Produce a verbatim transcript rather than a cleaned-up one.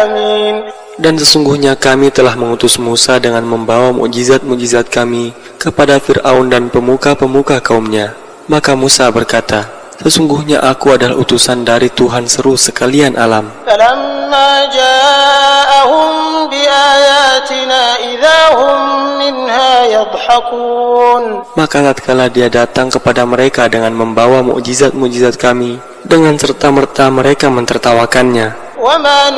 العالمين. Dan sesungguhnya kami telah mengutus Musa dengan membawa mukjizat-mukjizat kami kepada Fir'aun dan pemuka-pemuka kaumnya. Maka Musa berkata, sesungguhnya aku adalah utusan dari Tuhan seru sekalian alam. فَلَمَّا جَاءَهُمْ بِآيَاتِنَا إِذَا هُمْ مِنْهَا يَضْحَكُونَ. Maka tatkala dia datang kepada mereka dengan membawa mukjizat-mukjizat kami, dengan serta-merta mereka mentertawakannya.